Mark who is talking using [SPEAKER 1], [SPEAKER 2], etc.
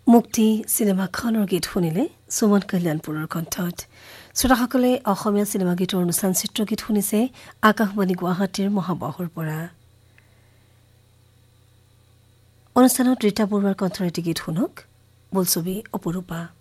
[SPEAKER 1] মুক্তি চিনেমাখনৰ গীত শুনিলে সুমন কল্যাণপুৰৰ কণ্ঠত। শ্ৰোতাসকলে অসমীয়া চিনেমা গীতৰ অনুষ্ঠান চিত্ৰগীত শুনিছে আকাশবাণী গুৱাহাটীৰ মহাবাহুৰ পৰা। অনুষ্ঠানত ৰীতা বৰুৱাৰ কণ্ঠৰ এটি গীত শুনক, বোলছবি অপৰূপা।